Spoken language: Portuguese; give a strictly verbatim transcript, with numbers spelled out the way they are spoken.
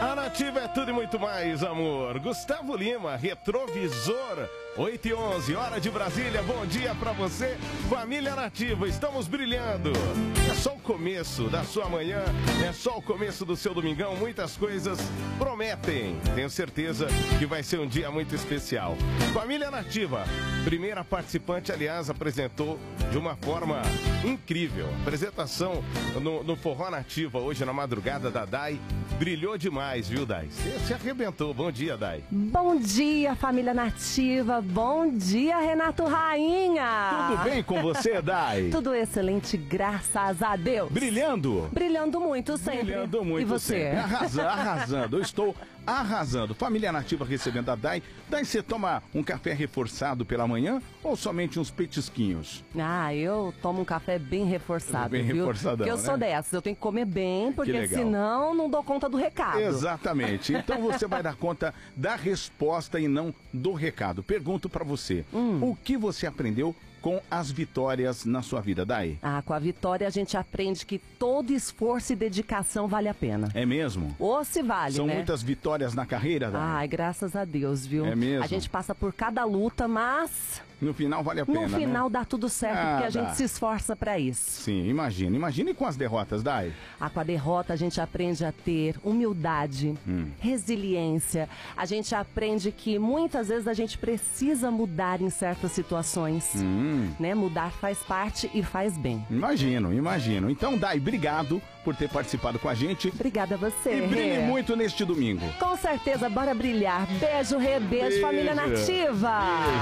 A Nativa é tudo e muito mais, amor. Gustavo Lima, Retrovisor, oito e onze, hora de Brasília. Bom dia pra você, família Nativa. Estamos brilhando. É só o começo da sua manhã, é só o começo do seu domingão. Muitas coisas prometem. Tenho certeza que vai ser um dia muito especial. Família Nativa, primeira participante, aliás, apresentou de uma forma incrível. Apresentação no, no Forró Nativa hoje na madrugada da Dai. Brilhou demais, viu, Dai? Você se arrebentou. Bom dia, Dai. Bom dia, família Nativa. Bom dia, Renato Rainha. Tudo bem com você, Dai? Tudo excelente, graças a Deus. Brilhando? Brilhando muito sempre. Brilhando muito E você? sempre. Arrasando, arrasando. Eu estou arrasando. Família Nativa recebendo a Dai. Dai, você toma um café reforçado pela manhã ou somente uns petisquinhos? Ah, eu tomo um café bem reforçado, Bem viu? reforçadão, Porque eu né? sou dessas, eu tenho que comer bem, porque legal. senão não dou conta do recado. Exatamente. Então você vai dar conta da resposta e não do recado. Pergunto pra você, Hum. o que você aprendeu com as vitórias na sua vida, Dai? Ah, com a vitória a gente aprende que todo esforço e dedicação vale a pena. É mesmo? Ou se vale, São né? muitas vitórias na carreira, Dai? Ai, graças a Deus, viu? É mesmo? A gente passa por cada luta, mas No final vale a pena, no final né? dá tudo certo, Ah, porque a dá. gente se esforça pra isso. Sim, imagina. Imagine com as derrotas, Dai. Ah, com a derrota a gente aprende a ter humildade, Hum. resiliência. A gente aprende que muitas vezes a gente precisa mudar em certas situações. Hum. Né? Mudar faz parte e faz bem. Imagino, imagino. Então, Dai, obrigado por ter participado com a gente. Obrigada a você, E brilhe Rê. muito neste domingo. Com certeza, bora brilhar. Beijo, Rê. Beijo, Beijo. família Nativa. Beijo.